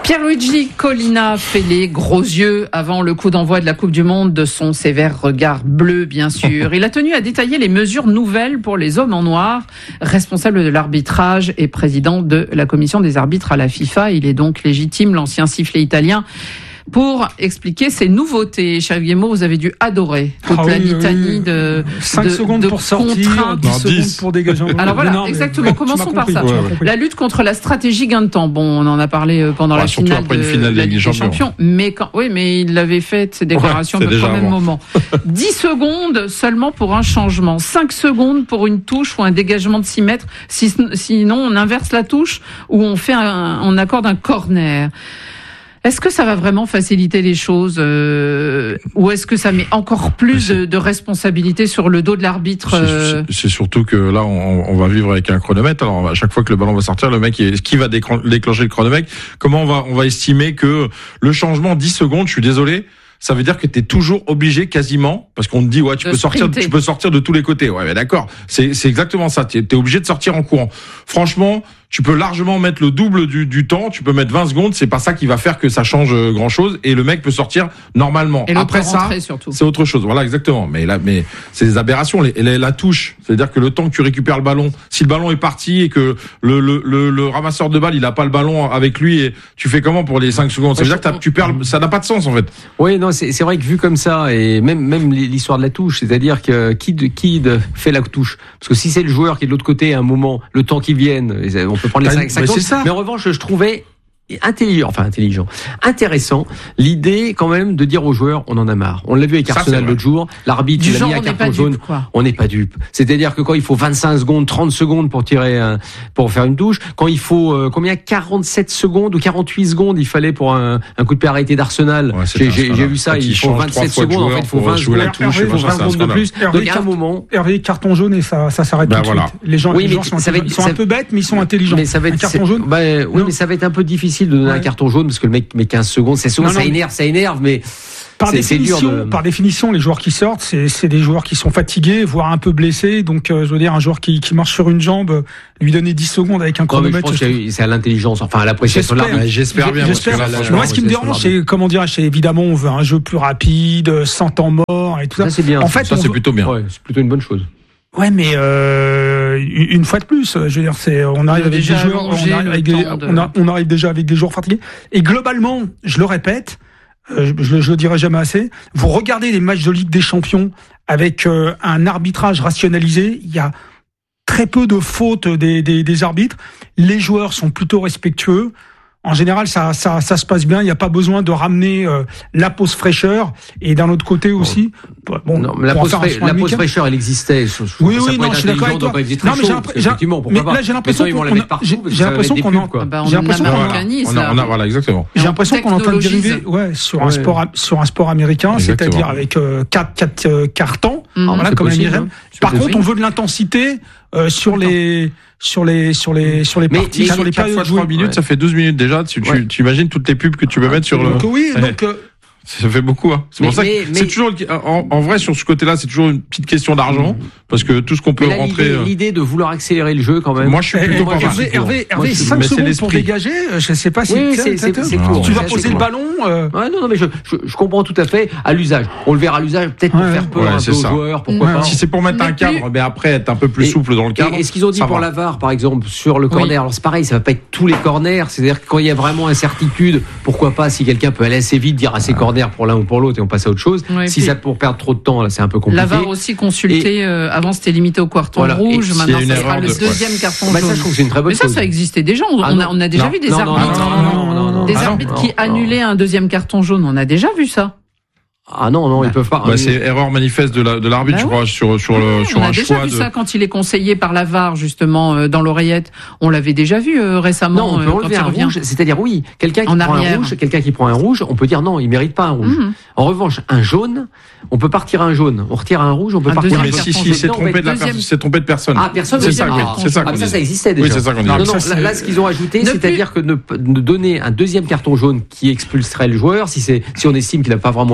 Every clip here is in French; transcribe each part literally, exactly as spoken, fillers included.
Pierluigi Collina fait les gros yeux avant le coup d'envoi de la Coupe du Monde de son sévère regard bleu, bien sûr. Il a tenu à détailler les mesures nouvelles pour les hommes en noir, responsable de l'arbitrage et président de la commission des arbitres à la FIFA. Il est donc légitime, l'ancien sifflet italien, pour expliquer ces nouveautés. Charles Guillemot, vous avez dû adorer toute ah la oui, litanie oui. de cinq de, secondes de pour sortir, dix secondes pour dégager un Alors voilà, non, exactement. Mais, Commençons par compris, ça. ouais, ouais. La lutte contre la stratégie gain de temps. Bon, on en a parlé pendant ouais, la finale de, une finale de la Ligue Ligue des Champions. Champions. Mais quand, oui, mais il l'avait fait, ces déclarations ouais, de au même avant. moment. dix secondes seulement pour un changement. cinq secondes pour une touche ou un dégagement de six mètres. Si, sinon, on inverse la touche ou on fait un, on accorde un corner. Est-ce que ça va vraiment faciliter les choses euh, ou est-ce que ça met encore plus de, de responsabilité sur le dos de l'arbitre euh... c'est, c'est surtout que là, on, on va vivre avec un chronomètre. Alors, à chaque fois que le ballon va sortir, le mec, est, qui va déclencher le chronomètre? Comment on va, on va estimer que le changement dix secondes, je suis désolé, ça veut dire que tu es toujours obligé quasiment, parce qu'on te dit ouais tu de peux sortir, tu peux sortir de tous les côtés. Ouais, mais d'accord, c'est c'est exactement ça. Tu es obligé de sortir en courant. Franchement, tu peux largement mettre le double du, du temps. Tu peux mettre vingt secondes. C'est pas ça qui va faire que ça change grand chose. Et le mec peut sortir normalement. Et après ça, surtout. c'est autre chose. Voilà, exactement. Mais là, mais c'est des aberrations. Les, la, la touche, c'est-à-dire que le temps que tu récupères le ballon, si le ballon est parti et que le le le, le ramasseur de balle il a pas le ballon avec lui, et tu fais comment pour les cinq secondes? Ça veut dire que tu perds. Ça n'a pas de sens en fait. Oui, non, c'est c'est vrai que vu comme ça, et même même l'histoire de la touche, c'est-à-dire que qui de, qui de fait la touche? Parce que si c'est le joueur qui est de l'autre côté à un moment, le temps qu'il vienne, on peut prendre les cinq secondes. Mais en revanche, je trouvais intelligent, enfin intelligent, intéressant l'idée quand même de dire aux joueurs on en a marre. On l'a vu avec Arsenal l'autre jour, l'arbitre il a mis un carton jaune. Dupe, on n'est pas dupe. C'est-à-dire que quand il faut vingt-cinq secondes, trente secondes pour tirer un, pour faire une touche, quand il faut euh, combien quarante-sept secondes ou quarante-huit secondes il fallait pour un, un coup de pied arrêté d'Arsenal. Ouais, j'ai, j'ai, j'ai vu ça, quand il faut vingt-sept secondes en fait, il faut vingt secondes, la touche, il faut vingt secondes de plus. Donc il y a un moment, Hervé, carton jaune et ça ça s'arrête tout de suite. Les gens les gens sont un peu bêtes mais ils sont intelligents. Mais ça va être carton jaune. Oui, mais ça va être un peu difficile de donner ouais. un carton jaune parce que le mec met quinze secondes, c'est souvent non, ça non, énerve, ça énerve, mais par c'est, définition, c'est dur de... par définition, les joueurs qui sortent, c'est, c'est des joueurs qui sont fatigués, voire un peu blessés. Donc, euh, je veux dire, un joueur qui, qui marche sur une jambe, lui donner dix secondes avec un chronomètre. Non, je pense que c'est à l'intelligence, enfin à l'appréciation de l'arbitre. J'espère bien. J'espère. Parce que là, là, moi, ce qui me dérange, c'est comment dirais-je, c'est évidemment, on veut un jeu plus rapide, sans temps mort et tout ça. Ça c'est bien. En fait, ça c'est plutôt bien. Ouais, c'est plutôt une bonne chose. Ouais, mais euh, une fois de plus, je veux dire, c'est on arrive avec des joueurs, on arrive, avec des, de... on, a, on arrive déjà avec des joueurs fatigués. Et globalement, je le répète, euh, je, je le dirai jamais assez. Vous regardez les matchs de Ligue des Champions avec euh, un arbitrage rationalisé, il y a très peu de fautes des, des, des arbitres. Les joueurs sont plutôt respectueux. En général, ça, ça, ça se passe bien. Il n'y a pas besoin de ramener euh, la pause fraîcheur. Et d'un autre côté aussi, bon, non, mais la pause, fra- la pause fraîcheur, elle existait. Je, je oui, oui, non, je suis d'accord avec toi. Non, mais j'ai, l'impression, j'ai, mais là, j'ai l'impression qu'on, on a, j'ai, j'ai l'impression qu'on en, bah, j'ai l'impression qu'on en, on a, on a, voilà, exactement. J'ai l'impression qu'on est en train de dériver, ouais, sur un sport, sur un sport américain, c'est-à-dire avec quatre, quatre cartons, voilà, comme l'américain. Par contre, on veut de l'intensité sur les. sur les sur les sur les mais parties mais sur les quatre fois trois minutes ouais. Ça fait douze minutes déjà. Tu, ouais. tu, tu imagines toutes les pubs que tu peux mettre sur donc, le oui donc euh... ça fait beaucoup hein. C'est mais, pour ça mais, que mais... c'est toujours en, en vrai sur ce côté-là c'est toujours une petite question d'argent mmh. parce que tout ce qu'on peut là, rentrer l'idée, euh... l'idée de vouloir accélérer le jeu quand même. Moi je suis plutôt pas Hervé Hervé, Hervé cinq secondes pour dégager, je sais pas si oui, c'est, c'est, c'est court. Tu vas poser le ballon euh... ouais, non non mais je, je je comprends tout à fait à l'usage. On le verra à l'usage peut-être pour faire peur un peu aux joueurs, pourquoi pas. Si c'est pour mettre un cadre, mais après être un peu plus souple dans le cadre. Et ce qu'ils ont dit pour la V A R par exemple sur le corner, alors c'est pareil, ça va pas être tous les corners, c'est-à-dire que quand il y a vraiment incertitude, pourquoi pas si quelqu'un peut aller assez vite dire assez corner pour l'un ou pour l'autre et on passe à autre chose. Ouais, si ça pour perdre trop de temps, là, c'est un peu compliqué. La V A R aussi consulté. Euh, avant, c'était limité au carton voilà. rouge. Et maintenant, ça sera le deuxième ouais. carton bah, jaune. Ça, je trouve que c'est une très bonne Mais ça, chose. ça existait déjà. On, ah, on, a, on a déjà non, vu des non, arbitres, non, non, non, non, des ah, arbitres non, qui non, annulaient non. un deuxième carton jaune. On a déjà vu ça. Ah non, non, ils peuvent pas. Bah, c'est erreur manifeste de, la, de l'arbitre, bah je crois, ouais. sur, sur, le, sur un choix. On a déjà vu de... ça quand il est conseillé par la V A R, justement, euh, dans l'oreillette. On l'avait déjà vu euh, récemment. Non, on peut enlever euh, un rouge. C'est-à-dire, oui, quelqu'un qui en prend arrière. un rouge, quelqu'un qui prend un rouge, on peut dire non, il mérite pas un rouge. Mm-hmm. En revanche, un jaune, on peut pas retirer un jaune. On retire un rouge, on peut un pas retirer un jaune. Mais si, si, c'est trompé de la personne, c'est trompé de personne. Ah, personne. C'est ça, c'est ça. Ah, ça, ça existait déjà. Oui, c'est ça qu'on dit. Non, non, là, ce qu'ils ont ajouté, c'est-à-dire que de donner un deuxième carton jaune qui expulserait le joueur, si c'est, si on estime qu'il n'a pas vraiment fait une faute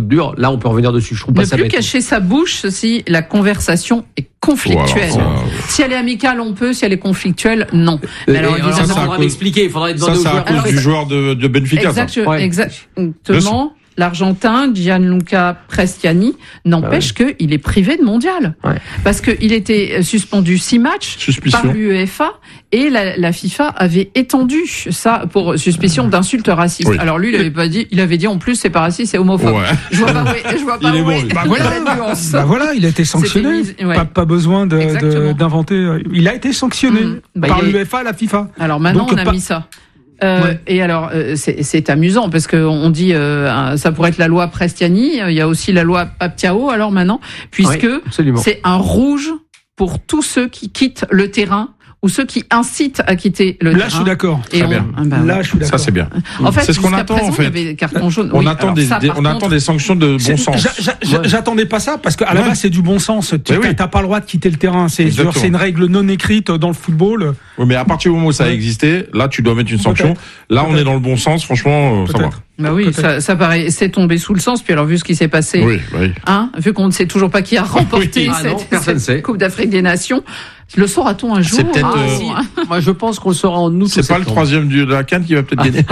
faute dure. Là, on peut revenir dessus. Je trouve pas ne ça plus bête. cacher sa bouche si la conversation est conflictuelle. Voilà, ça... Si elle est amicale, on peut. Si elle est conflictuelle, non. Mais alors, alors, ça, ça faudra m'expliquer. Il faudrait demander ça, aux joueurs. Ça, c'est à cause du joueur de, de Benfica. Exact, ça. Ouais. Exactement. L'Argentin, Gianluca Prestiani, n'empêche ah ouais. qu'il est privé de mondial. Ouais. Parce qu'il était suspendu six matchs suspicion. par l'UEFA et la, la FIFA avait étendu ça pour suspicion d'insulte raciste. Oui. Alors lui, il avait pas dit, il avait dit en plus c'est pas raciste, c'est homophobe. Ouais. Je vois pas, oui, je vois pas. Il est bon. Oui. Bah voilà, bah voilà, il a été sanctionné. Ouais. Pas, pas besoin de, de, d'inventer. Il a été sanctionné mmh. bah, par l'UEFA et la FIFA. Alors maintenant, Donc, on a pas... mis ça. Euh, ouais. Et alors, euh, c'est, c'est amusant parce que on dit euh, ça pourrait être la loi Prestiani. Il y a aussi la loi Paptiao. Alors maintenant, puisque oui, c'est un rouge pour tous ceux qui quittent le terrain ou ceux qui incitent à quitter le Là, terrain. je suis d'accord. Et on, bien. Bah, Là, je suis d'accord. Ça, c'est bien. En fait, c'est ce qu'on attend, présent, en fait. Il y avait carton jaune. On oui, attend des, ça, des on contre, attend des sanctions de bon sens. J'a, j'a, ouais. J'attendais pas ça parce qu'à la ouais. base, c'est du bon sens. Tu oui. t'as pas le droit de quitter le terrain. C'est, genre, c'est une règle non écrite dans le football. Oui, mais à partir du moment où ça a existé, là, tu dois mettre une sanction. Peut-être. Là, Peut-être. on est dans le bon sens. Franchement, Peut-être. ça va. Bah oui, ça, ça paraît, c'est tombé sous le sens. Puis alors, vu ce qui s'est passé, oui, oui. Hein, vu qu'on ne sait toujours pas qui a remporté oui. cette, ah non, cette Coupe d'Afrique des Nations, le saura-t-on un jour? C'est peut-être. Ah, euh, si. Moi, je pense qu'on le saura en août. C'est pas le troisième de la CAN qui va peut-être gagner.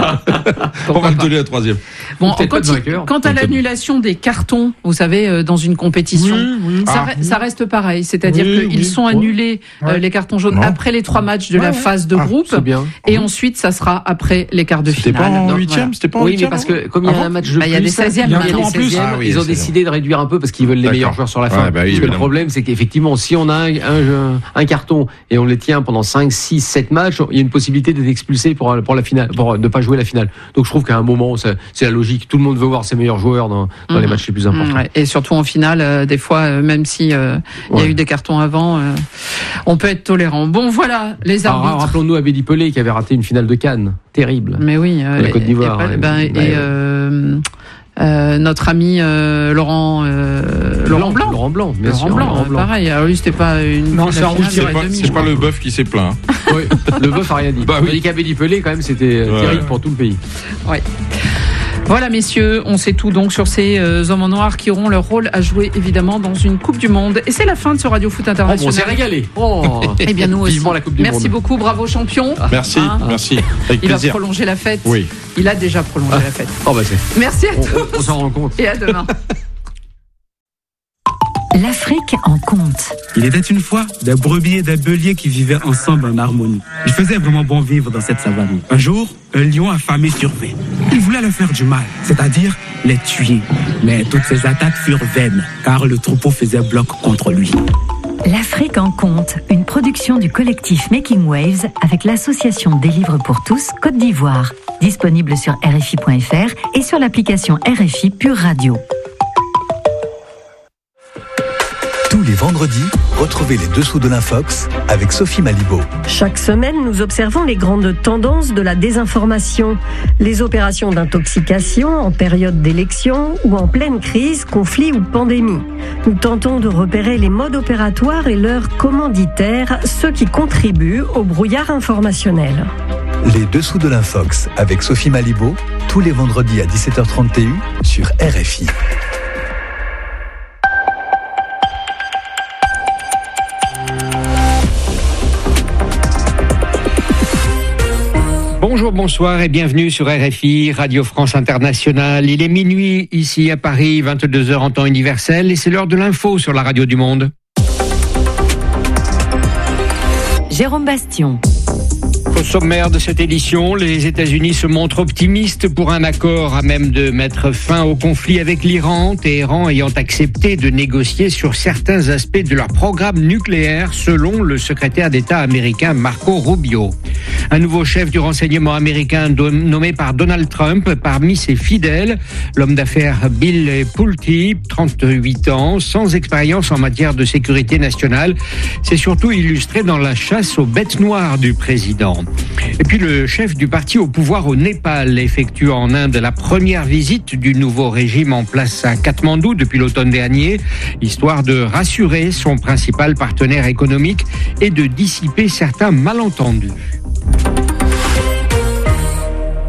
On va le donner à troisième. Bon, quand il, quant à l'annulation des cartons, vous savez, dans une compétition, oui, oui. Ça, ah. ça reste pareil. C'est-à-dire oui, qu'ils oui, sont oui. annulés ouais. euh, les cartons jaunes non. après les trois matchs de ouais, la phase de ah, groupe, bien. et mmh. ensuite ça sera après les quarts de c'était finale. C'était pas en huitième, voilà. C'était pas en oui, huitième. mais parce que comme il y a un match de bah, plus, il y a des seizièmes, il y a des seizièmes, ah, oui, ils ont décidé de réduire un peu parce qu'ils veulent les meilleurs joueurs sur la fin. Parce que le problème, c'est qu'effectivement, si on a un un carton et on les tient pendant cinq, six, sept matchs, il y a une possibilité d'être expulsé pour pour la finale, pour ne pas jouer la finale. Donc je trouve qu'à un moment, c'est la logique. Tout le monde veut voir ses meilleurs joueurs dans dans les matchs les plus importants. Et surtout en finale, des fois, même si il y a eu des cartons avant, on peut être tolérant. Bon, voilà les arbitres. Alors, rappelons-nous Abedi Pelé qui avait raté une finale de Cannes, terrible. Mais oui, euh, la Côte d'Ivoire. Et, et, ben, et euh, euh, notre ami euh, Laurent euh, Laurent Blanc. Laurent Blanc, bien Laurent sûr. Blanc, Laurent Blanc. Pareil. Alors lui, c'était pas une. Non, c'est un rouge. C'est pas, c'est pas le bœuf qui s'est plaint. Oui, le bœuf a rien dit. Bah, oui. On a dit qu'Abedi Pelé, quand même, c'était ouais. terrible pour tout le pays. Oui. Voilà, messieurs, on sait tout donc sur ces euh, hommes en noir qui auront leur rôle à jouer évidemment dans une Coupe du Monde. Et c'est la fin de ce Radio Foot International. Oh, on s'est régalé. Oh. Eh bien, nous aussi. Vivement la Coupe du merci Monde. beaucoup, bravo champion. Merci, hein merci. Avec Il plaisir. va prolonger la fête. Oui. Il a déjà prolongé ah. la fête. Oh, bah c'est. Merci à on, tous. On, on s'en rend compte. Et à demain. L'Afrique en compte. Il était une fois des brebis et des béliers qui vivaient ensemble en harmonie. Il faisait vraiment bon vivre dans cette savane. Un jour, un lion affamé survint. Il voulait leur faire du mal, c'est-à-dire les tuer. Mais toutes ces attaques furent vaines, car le troupeau faisait bloc contre lui. L'Afrique en compte, une production du collectif Making Waves avec l'association des livres pour tous Côte d'Ivoire. Disponible sur R F I point F R et sur l'application R F I Pure Radio. Tous les vendredis, retrouvez les dessous de l'Infox avec Sophie Malibaud. Chaque semaine, nous observons les grandes tendances de la désinformation. Les opérations d'intoxication en période d'élection ou en pleine crise, conflit ou pandémie. Nous tentons de repérer les modes opératoires et leurs commanditaires, ceux qui contribuent au brouillard informationnel. Les dessous de l'Infox avec Sophie Malibaud, tous les vendredis à dix-sept heures trente T U sur R F I. Bonjour, bonsoir et bienvenue sur R F I, Radio France Internationale. Il est minuit ici à Paris, vingt-deux heures en temps universel et c'est l'heure de l'info sur la radio du monde. Jérôme Bastion. Au sommaire de cette édition, les États-Unis se montrent optimistes pour un accord à même de mettre fin au conflit avec l'Iran, Téhéran ayant accepté de négocier sur certains aspects de leur programme nucléaire, selon le secrétaire d'État américain Marco Rubio. Un nouveau chef du renseignement américain nommé par Donald Trump parmi ses fidèles, l'homme d'affaires Bill Pulte, trente-huit ans, sans expérience en matière de sécurité nationale, s'est surtout illustré dans la chasse aux bêtes noires du président. Et puis le chef du parti au pouvoir au Népal effectue en Inde la première visite du nouveau régime en place à Katmandou depuis l'automne dernier, histoire de rassurer son principal partenaire économique et de dissiper certains malentendus.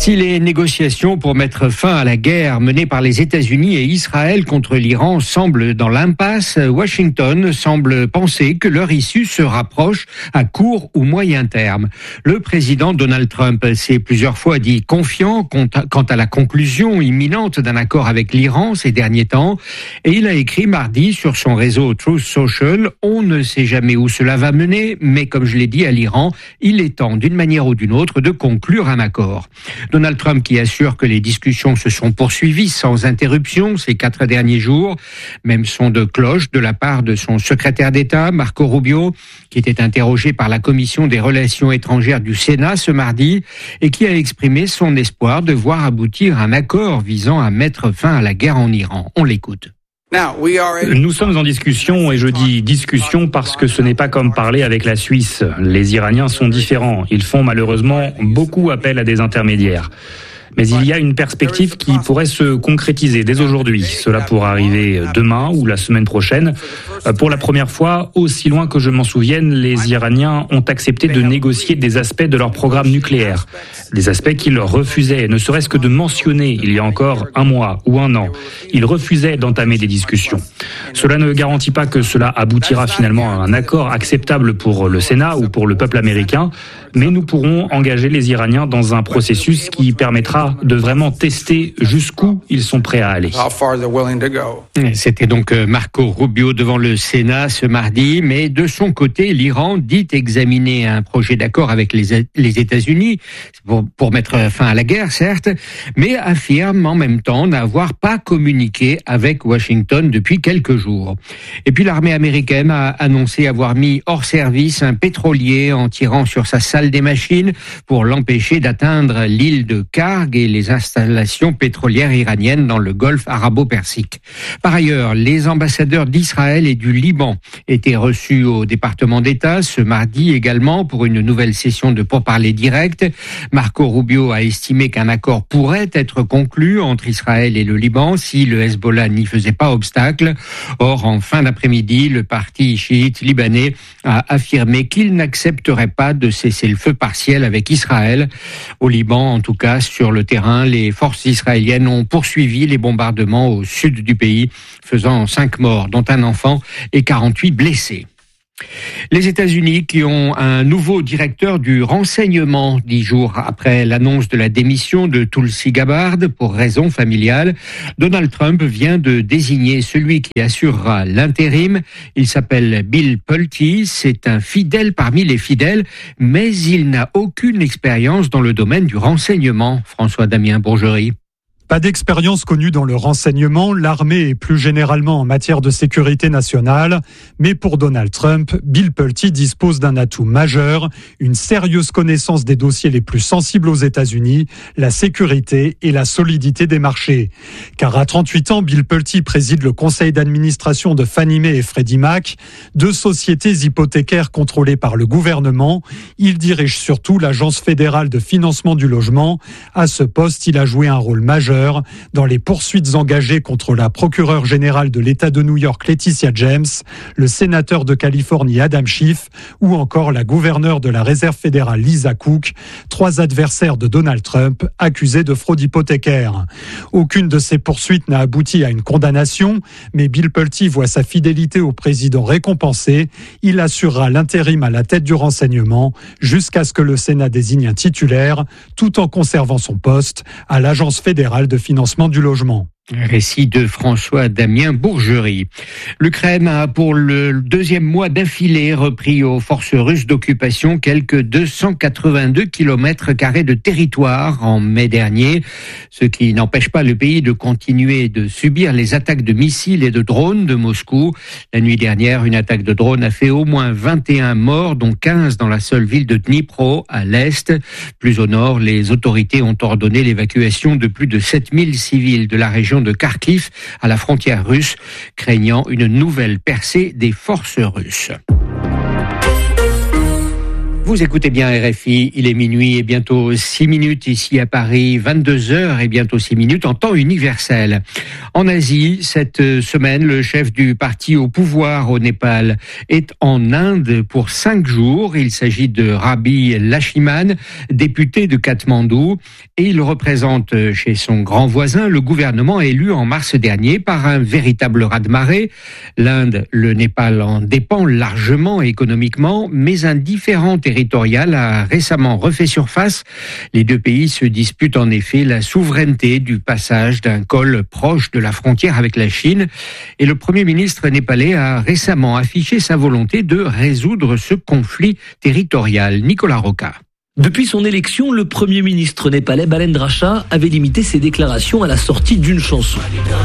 Si les négociations pour mettre fin à la guerre menée par les États-Unis et Israël contre l'Iran semblent dans l'impasse, Washington semble penser que leur issue se rapproche à court ou moyen terme. Le président Donald Trump s'est plusieurs fois dit confiant quant à la conclusion imminente d'un accord avec l'Iran ces derniers temps, et il a écrit mardi sur son réseau Truth Social « On ne sait jamais où cela va mener, mais comme je l'ai dit à l'Iran, il est temps d'une manière ou d'une autre de conclure un accord ». Donald Trump qui assure que les discussions se sont poursuivies sans interruption ces quatre derniers jours. Même son de cloche de la part de son secrétaire d'État, Marco Rubio, qui était interrogé par la Commission des Relations étrangères du Sénat ce mardi et qui a exprimé son espoir de voir aboutir un accord visant à mettre fin à la guerre en Iran. On l'écoute. Nous sommes en discussion, et je dis discussion parce que ce n'est pas comme parler avec la Suisse. Les Iraniens sont différents. Ils font malheureusement beaucoup appel à des intermédiaires. Mais il y a une perspective qui pourrait se concrétiser dès aujourd'hui. Cela pourra arriver demain ou la semaine prochaine. Pour la première fois, aussi loin que je m'en souvienne, les Iraniens ont accepté de négocier des aspects de leur programme nucléaire. Des aspects qu'ils refusaient, ne serait-ce que de mentionner il y a encore un mois ou un an. Ils refusaient d'entamer des discussions. Cela ne garantit pas que cela aboutira finalement à un accord acceptable pour le Sénat ou pour le peuple américain, mais nous pourrons engager les Iraniens dans un processus qui permettra de vraiment tester jusqu'où ils sont prêts à aller. C'était donc Marco Rubio devant le Sénat ce mardi, mais de son côté, l'Iran dit examiner un projet d'accord avec les, les États-Unis pour, pour mettre fin à la guerre, certes, mais affirme en même temps n'avoir pas communiqué avec Washington depuis quelques jours. Et puis l'armée américaine a annoncé avoir mis hors service un pétrolier en tirant sur sa salle des machines pour l'empêcher d'atteindre l'île de Karg et les installations pétrolières iraniennes dans le golfe arabo-persique. Par ailleurs, les ambassadeurs d'Israël et du Liban étaient reçus au département d'État ce mardi également pour une nouvelle session de pourparlers directs. Marco Rubio a estimé qu'un accord pourrait être conclu entre Israël et le Liban si le Hezbollah n'y faisait pas obstacle. Or, en fin d'après-midi, le parti chiite libanais a affirmé qu'il n'accepterait pas de cesser le feu partiel avec Israël. Au Liban, en tout cas, sur le terrain, les forces israéliennes ont poursuivi les bombardements au sud du pays, faisant cinq morts, dont un enfant, et quarante-huit blessés. Les États-Unis qui ont un nouveau directeur du renseignement dix jours après l'annonce de la démission de Tulsi Gabbard pour raison familiale, Donald Trump vient de désigner celui qui assurera l'intérim. Il s'appelle Bill Pulte, c'est un fidèle parmi les fidèles, mais il n'a aucune expérience dans le domaine du renseignement. François-Damien Bourgerie. Pas d'expérience connue dans le renseignement, l'armée et plus généralement en matière de sécurité nationale. Mais pour Donald Trump, Bill Pulte dispose d'un atout majeur, une sérieuse connaissance des dossiers les plus sensibles aux États-Unis, la sécurité et la solidité des marchés. Car à trente-huit ans, Bill Pulte préside le conseil d'administration de Fannie Mae et Freddie Mac, deux sociétés hypothécaires contrôlées par le gouvernement. Il dirige surtout l'Agence fédérale de financement du logement. À ce poste, il a joué un rôle majeur dans les poursuites engagées contre la procureure générale de l'État de New York, Laetitia James, le sénateur de Californie, Adam Schiff, ou encore la gouverneure de la Réserve fédérale, Lisa Cook, trois adversaires de Donald Trump accusés de fraude hypothécaire. Aucune de ces poursuites n'a abouti à une condamnation, mais Bill Pulte voit sa fidélité au président récompensée. Il assurera l'intérim à la tête du renseignement jusqu'à ce que le Sénat désigne un titulaire, tout en conservant son poste à l'Agence fédérale de financement du logement. Récit de François-Damien Bourgerie. L'Ukraine a pour le deuxième mois d'affilée repris aux forces russes d'occupation quelques deux cent quatre-vingt-deux kilomètres carrés de territoire en mai dernier, ce qui n'empêche pas le pays de continuer de subir les attaques de missiles et de drones de Moscou. La nuit dernière, une attaque de drone a fait au moins vingt et un morts, dont quinze dans la seule ville de Dnipro, à l'est. Plus au nord, les autorités ont ordonné l'évacuation de plus de sept mille civils de la région de Kharkiv à la frontière russe, craignant une nouvelle percée des forces russes. Vous écoutez bien R F I, il est minuit et bientôt six minutes ici à Paris, vingt-deux heures et bientôt six minutes en temps universel. En Asie, cette semaine, le chef du parti au pouvoir au Népal est en Inde pour cinq jours. Il s'agit de Rabi Lakshman, député de Katmandou, et il représente chez son grand voisin le gouvernement élu en mars dernier par un véritable raz-de-marée. L'Inde, le Népal en dépend largement économiquement, mais un différent territorial a récemment refait surface. Les deux pays se disputent en effet la souveraineté du passage d'un col proche de la frontière avec la Chine. Et le Premier ministre népalais a récemment affiché sa volonté de résoudre ce conflit territorial. Nicolas Roca. Depuis son élection, le Premier ministre népalais Balendra Shah avait limité ses déclarations à la sortie d'une chanson.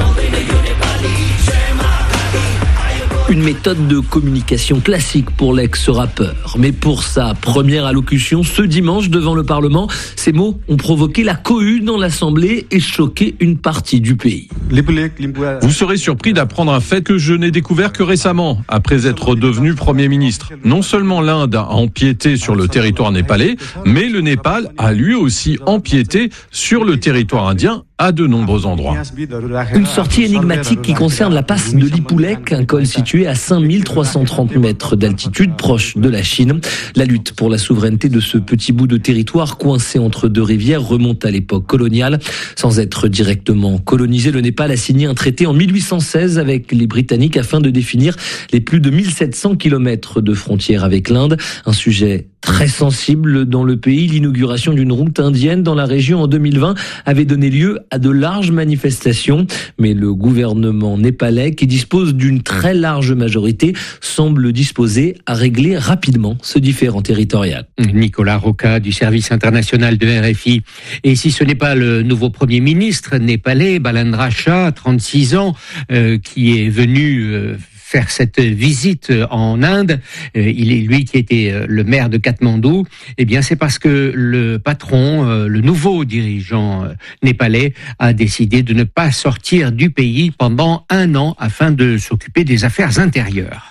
Une méthode de communication classique pour l'ex-rappeur. Mais pour sa première allocution ce dimanche devant le Parlement, ces mots ont provoqué la cohue dans l'Assemblée et choqué une partie du pays. Vous serez surpris d'apprendre un fait que je n'ai découvert que récemment, après être devenu Premier ministre. Non seulement l'Inde a empiété sur le territoire népalais, mais le Népal a lui aussi empiété sur le territoire indien à de nombreux endroits. Une sortie énigmatique qui concerne la passe de Lipulekh, un col situé à cinq mille trois cent trente mètres d'altitude, proche de la Chine. La lutte pour la souveraineté de ce petit bout de territoire coincé entre deux rivières remonte à l'époque coloniale. Sans être directement colonisé, le Népal a signé un traité en mille huit cent seize avec les Britanniques afin de définir les plus de mille sept cents kilomètres de frontière avec l'Inde. Un sujet très sensible dans le pays. L'inauguration d'une route indienne dans la région en deux mille vingt avait donné lieu à de larges manifestations. Mais le gouvernement népalais, qui dispose d'une très large majorité, semble disposé à régler rapidement ce différend territorial. Nicolas Roca du service international de R F I. Et si ce n'est pas le nouveau Premier ministre népalais, Balendra Shah, trente-six ans, euh, qui est venu euh, faire cette visite en Inde, il est lui qui était le maire de Katmandou, eh bien c'est parce que le patron, le nouveau dirigeant népalais, a décidé de ne pas sortir du pays pendant un an afin de s'occuper des affaires intérieures.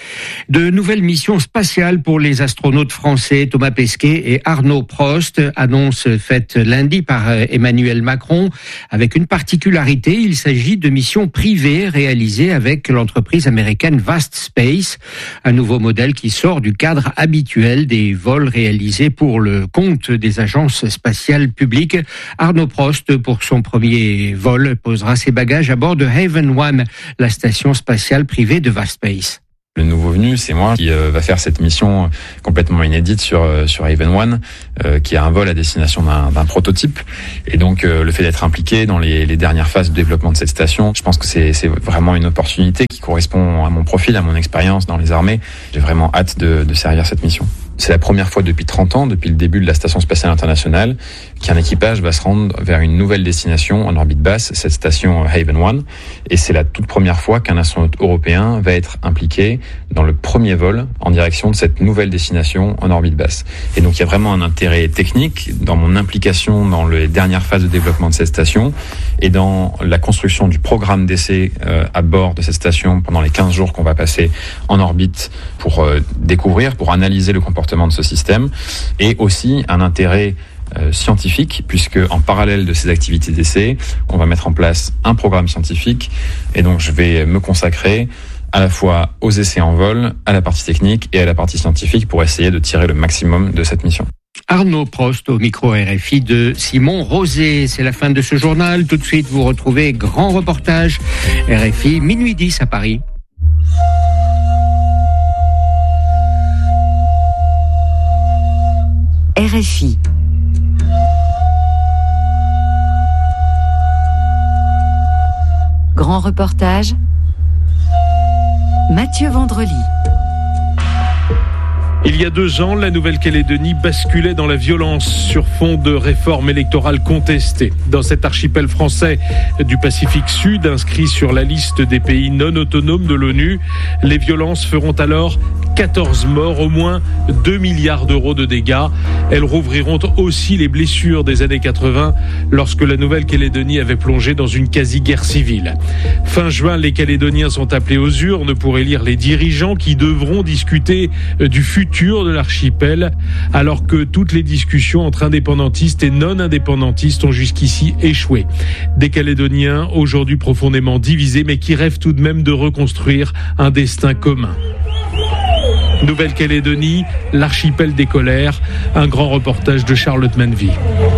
De nouvelles missions spatiales pour les astronautes français Thomas Pesquet et Arnaud Prost, annonce faite lundi par Emmanuel Macron, avec une particularité, il s'agit de missions privées réalisées avec l'entreprise américaine Vast Space, un nouveau modèle qui sort du cadre habituel des vols réalisés pour le compte des agences spatiales publiques. Arnaud Prost, pour son premier vol, posera ses bagages à bord de Haven One, la station spatiale privée de Vast Space. Le nouveau venu, c'est moi qui euh, va faire cette mission complètement inédite sur euh, sur Haven One, euh, qui a un vol à destination d'un, d'un prototype. Et donc euh, le fait d'être impliqué dans les, les dernières phases de développement de cette station, je pense que c'est, c'est vraiment une opportunité qui correspond à mon profil, à mon expérience dans les armées. J'ai vraiment hâte de, de servir cette mission. C'est la première fois depuis trente ans, depuis le début de la Station Spatiale Internationale, qu'un équipage va se rendre vers une nouvelle destination en orbite basse, cette station Haven One. Et c'est la toute première fois qu'un astronaute européen va être impliqué dans le premier vol en direction de cette nouvelle destination en orbite basse. Et donc il y a vraiment un intérêt technique dans mon implication dans les dernières phases de développement de cette station et dans la construction du programme d'essai euh, à bord de cette station pendant les quinze jours qu'on va passer en orbite pour euh, découvrir, pour analyser le comportement de ce système, et aussi un intérêt euh, scientifique, puisque en parallèle de ces activités d'essai, on va mettre en place un programme scientifique, et donc je vais me consacrer à la fois aux essais en vol, à la partie technique et à la partie scientifique pour essayer de tirer le maximum de cette mission. Arnaud Prost au micro R F I de Simon Rosé. C'est la fin de ce journal. Tout de suite, vous retrouvez grand reportage R F I, minuit dix à Paris. R F I. Grand reportage, Mathieu Vendrely. Il y a deux ans, la Nouvelle-Calédonie basculait dans la violence sur fond de réformes électorales contestées. Dans cet archipel français du Pacifique Sud, inscrit sur la liste des pays non autonomes de l'ONU, les violences feront alors quatorze morts, au moins deux milliards d'euros de dégâts. Elles rouvriront aussi les blessures des années quatre-vingts lorsque la Nouvelle-Calédonie avait plongé dans une quasi-guerre civile. Fin juin, les Calédoniens sont appelés aux urnes pour élire les dirigeants qui devront discuter du futur de l'archipel, alors que toutes les discussions entre indépendantistes et non-indépendantistes ont jusqu'ici échoué. Des Calédoniens aujourd'hui profondément divisés, mais qui rêvent tout de même de reconstruire un destin commun. Nouvelle-Calédonie, l'archipel des colères, un grand reportage de Charlotte Manvy.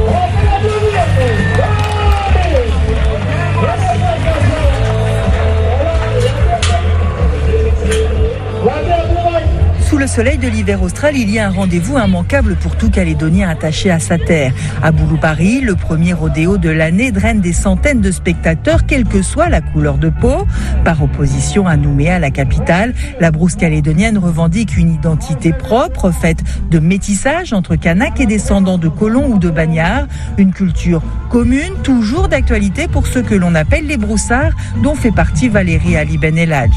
Sous le soleil de l'hiver austral, il y a un rendez-vous immanquable pour tout Calédonien attaché à sa terre. À Bouloupari, le premier rodéo de l'année draine des centaines de spectateurs, quelle que soit la couleur de peau. Par opposition à Nouméa, la capitale, la brousse calédonienne revendique une identité propre, faite de métissage entre Kanaks et descendants de colons ou de bagnards. Une culture commune, toujours d'actualité pour ceux que l'on appelle les broussards, dont fait partie Valérie Ali Ben Eladj.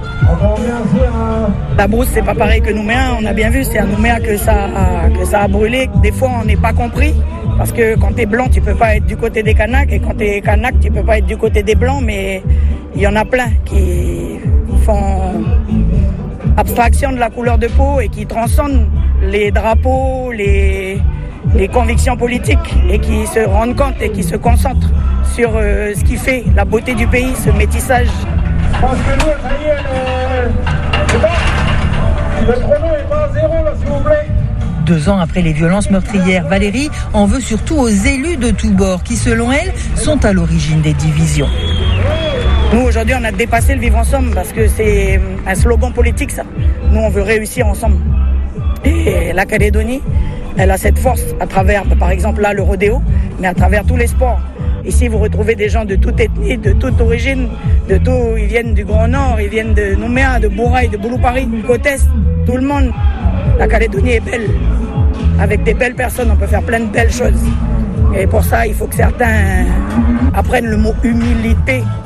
La brousse, c'est pas pareil que Nouméa, on a bien vu, c'est à Nouméa que ça a, que ça a brûlé. Des fois, on n'est pas compris, parce que quand t'es blanc, tu peux pas être du côté des Kanaks, et quand t'es Kanak, tu peux pas être du côté des blancs, mais il y en a plein qui font abstraction de la couleur de peau et qui transcendent les drapeaux, les, les convictions politiques, et qui se rendent compte et qui se concentrent sur euh, ce qui fait la beauté du pays, ce métissage. Parce que nous, ça y est, le, le chrono est pas à zéro, là, s'il vous plaît. Deux ans après les violences meurtrières, Valérie en veut surtout aux élus de tous bords qui, selon elle, sont à l'origine des divisions. Nous, aujourd'hui, on a dépassé le vivre ensemble parce que c'est un slogan politique, ça. Nous, on veut réussir ensemble. Et la Calédonie, elle a cette force à travers, par exemple, là, le rodéo, mais à travers tous les sports. Ici, vous retrouvez des gens de toute ethnie, de toute origine, de tout. Ils viennent du Grand Nord, ils viennent de Nouméa, de Bouraï, de Bouloupari, du Côte-Est, tout le monde. La Calédonie est belle. Avec des belles personnes, on peut faire plein de belles choses. Et pour ça, il faut que certains apprennent le mot humilité